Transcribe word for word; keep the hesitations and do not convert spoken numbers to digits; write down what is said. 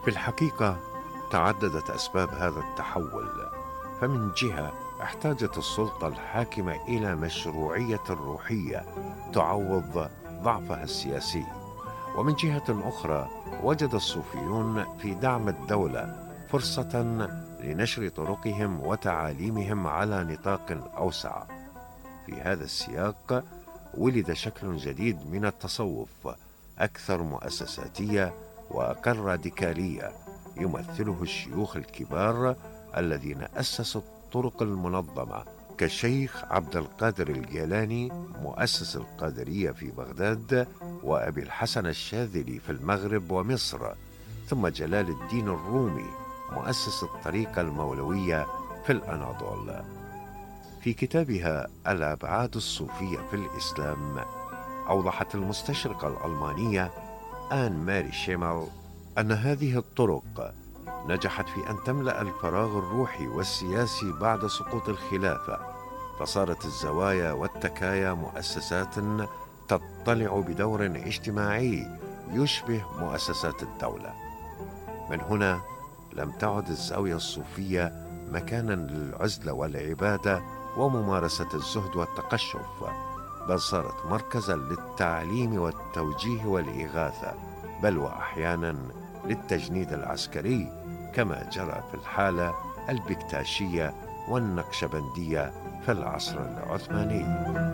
في الحقيقة تعددت أسباب هذا التحول. فمن جهة احتاجت السلطة الحاكمة إلى مشروعية روحية تعوض ضعفها السياسي، ومن جهة أخرى وجد الصوفيون في دعم الدولة فرصة لنشر طرقهم وتعاليمهم على نطاق أوسع. في هذا السياق ولد شكل جديد من التصوف أكثر مؤسساتية وأقل راديكالية، يمثله الشيوخ الكبار الذين أسسوا الطرق المنظمة كالشيخ عبد القادر الجيلاني مؤسس القادرية في بغداد، وأبي الحسن الشاذلي في المغرب ومصر، ثم جلال الدين الرومي مؤسس الطريقة المولوية في الأناضول. في كتابها الأبعاد الصوفية في الإسلام أوضحت المستشرقة الألمانية آن ماري شيمال أن هذه الطرق نجحت في أن تملأ الفراغ الروحي والسياسي بعد سقوط الخلافة، فصارت الزوايا والتكايا مؤسسات تطلع بدور اجتماعي يشبه مؤسسات الدولة. من هنا لم تعد الزاوية الصوفية مكانا للعزلة والعبادة وممارسة الزهد والتقشف، بل صارت مركزا للتعليم والتوجيه والإغاثة، بل وأحيانا للتجنيد العسكري، كما جرى في الحالة البكتاشية والنقشبندية في العصر العثماني.